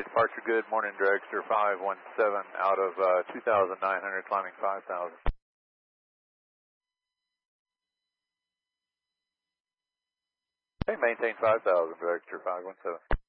Departure good, morning dragster 517 out of 2,900 climbing 5,000. Okay, maintain 5,000 dragster 517.